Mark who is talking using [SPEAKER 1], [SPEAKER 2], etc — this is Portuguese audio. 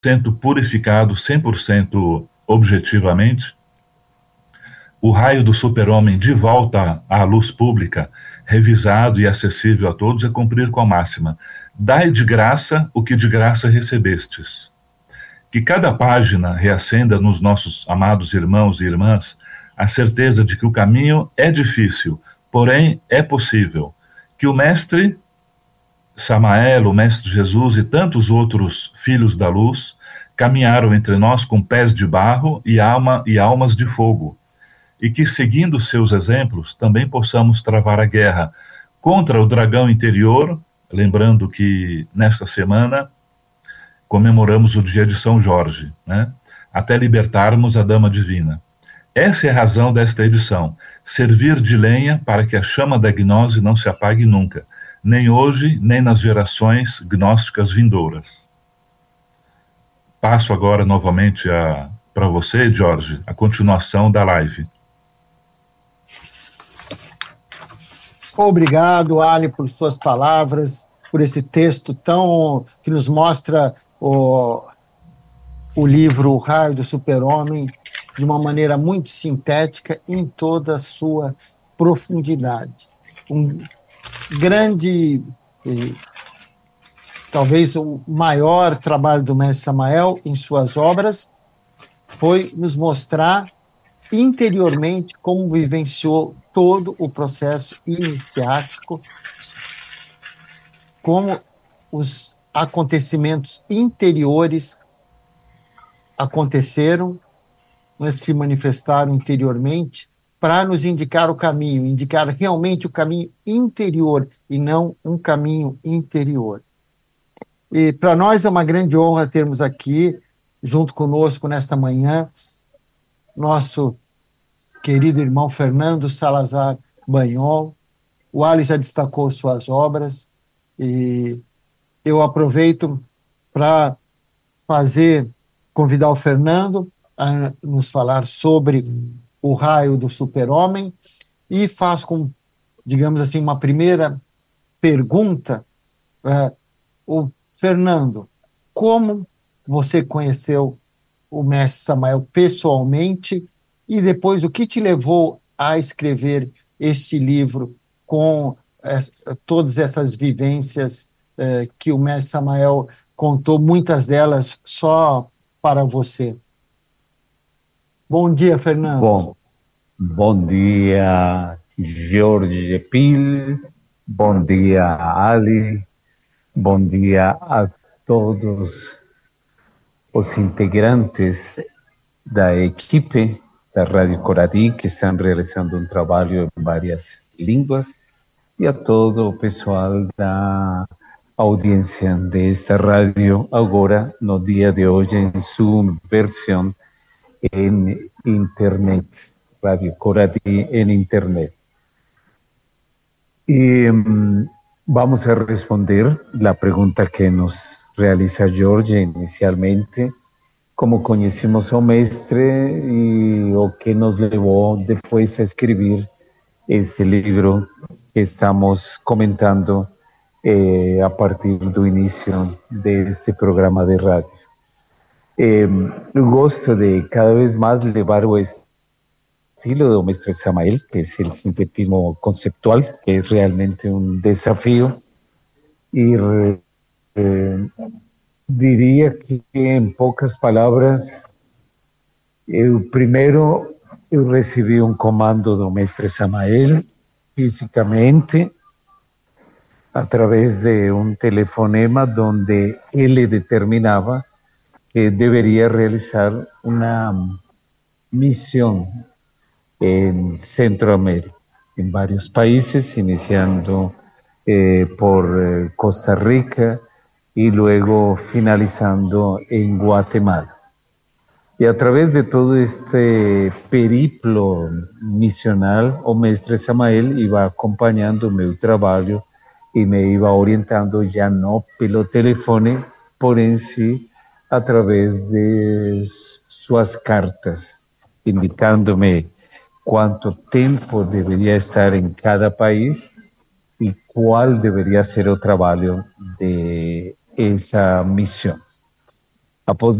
[SPEAKER 1] purificado 100% objetivamente, o raio do super-homem de volta à luz pública, revisado e acessível a todos, é cumprir com a máxima: dai de graça o que de graça recebestes. Que cada página reacenda nos nossos amados irmãos e irmãs a certeza de que o caminho é difícil, porém é possível. Que o mestre Samael, o mestre Jesus e tantos outros filhos da luz caminharam entre nós com pés de barro e almas de fogo, e que, seguindo seus exemplos, também possamos travar a guerra contra o dragão interior, lembrando que nesta semana comemoramos o dia de São Jorge, né? Até libertarmos a Dama Divina. Essa é a razão desta edição: servir de lenha para que a chama da gnose não se apague nunca, nem hoje, nem nas gerações gnósticas vindouras. Passo agora novamente para você, Jorge, a continuação da live.
[SPEAKER 2] Obrigado, Ali, por suas palavras, por esse texto que nos mostra o livro O Raio do Super-Homem de uma maneira muito sintética em toda a sua profundidade. Um grande, talvez o maior trabalho do mestre Samael em suas obras foi nos mostrar interiormente como vivenciou todo o processo iniciático, como os acontecimentos interiores aconteceram, se manifestaram interiormente, para nos indicar o caminho, indicar realmente o caminho interior e não um caminho interior. E para nós é uma grande honra termos aqui, junto conosco nesta manhã, nosso querido irmão Fernando Salazar Banhol. O Ali já destacou suas obras e eu aproveito para convidar o Fernando a nos falar sobre o raio do super-homem e faço, digamos assim, uma primeira pergunta. O Fernando, como você conheceu o mestre Samael pessoalmente e depois o que te levou a escrever este livro com todas essas vivências que o mestre Samael contou, muitas delas só para você? Bom dia, Fernando.
[SPEAKER 3] Bom dia, Jorge Pil. Bom dia, Ali. Bom dia a todos os integrantes da equipe da Rádio Coradi, que estão realizando um trabalho em várias línguas, e a todo o pessoal da audiência desta rádio, agora, no dia de hoje, em sua versão em internet, Rádio Coradi em internet. E vamos a responder a pergunta que nos realiza Jorge inicialmente, como conhecemos ao mestre e o que nos levou depois a escrever este livro que estamos comentando a partir do início deste programa de rádio. Eu gosto de cada vez mais levar o estilo do mestre Samael, que é o sintetismo conceptual, que é realmente um desafio, e diria que, em poucas palavras, primeiro eu recebi um comando do mestre Samael, fisicamente, através de um telefonema onde ele determinava que deveria realizar uma missão em Centroamérica, em vários países, iniciando por Costa Rica e luego finalizando em Guatemala. E através de todo este periplo missional, o mestre Samael iba acompanhando o meu trabalho e me iba orientando já não pelo telefone, porém sim através de suas cartas, indicando-me quanto tempo deveria estar em cada país e qual deveria ser o trabalho de essa missão. Após